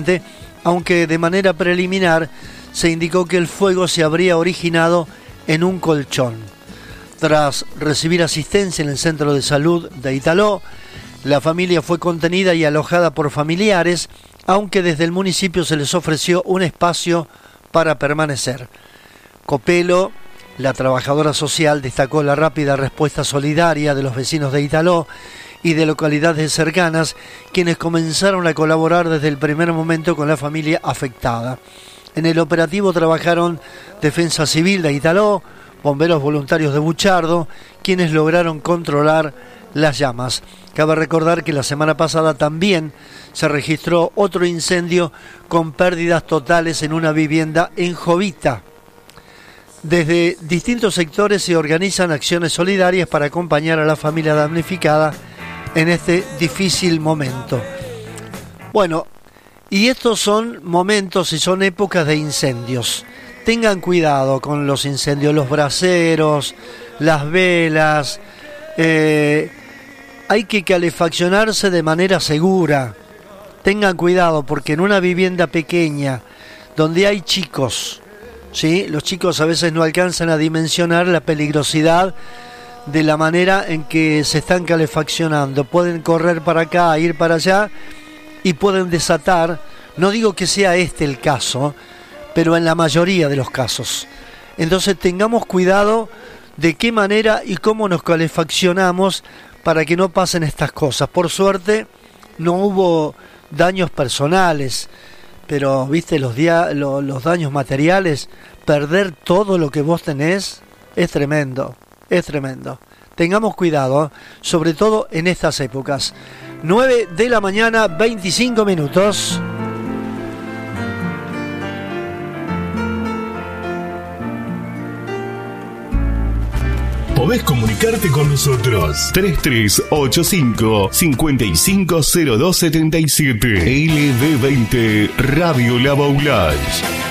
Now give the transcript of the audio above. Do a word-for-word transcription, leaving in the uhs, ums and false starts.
incidente, aunque de manera preliminar se indicó que el fuego se habría originado en un colchón. Tras recibir asistencia en el centro de salud de Italó, la familia fue contenida y alojada por familiares, aunque desde el municipio se les ofreció un espacio para permanecer. Copelo, la trabajadora social, destacó la rápida respuesta solidaria de los vecinos de Italó y de localidades cercanas, quienes comenzaron a colaborar desde el primer momento con la familia afectada. En el operativo trabajaron Defensa Civil de Italó, bomberos voluntarios de Buchardo, quienes lograron controlar las llamas. Cabe recordar que la semana pasada también se registró otro incendio con pérdidas totales en una vivienda en Jovita. Desde distintos sectores se organizan acciones solidarias para acompañar a la familia damnificada en este difícil momento. Bueno, y estos son momentos y son épocas de incendios. Tengan cuidado con los incendios, los braseros, las velas. Eh, hay que calefaccionarse de manera segura. Tengan cuidado porque en una vivienda pequeña donde hay chicos, ¿sí? Los chicos a veces no alcanzan a dimensionar la peligrosidad de la manera en que se están calefaccionando. Pueden correr para acá, ir para allá y pueden desatar, no digo que sea este el caso, pero en la mayoría de los casos. Entonces tengamos cuidado de qué manera y cómo nos calefaccionamos para que no pasen estas cosas. Por suerte no hubo daños personales, pero viste los, dia- lo, los daños materiales, perder todo lo que vos tenés es tremendo, es tremendo. Tengamos cuidado, ¿eh? Sobre todo en estas épocas. nueve de la mañana, veinticinco minutos. Podés comunicarte con nosotros. tres tres ocho cinco, cinco cinco cero dos siete siete. L D veinte Radio La Baulage.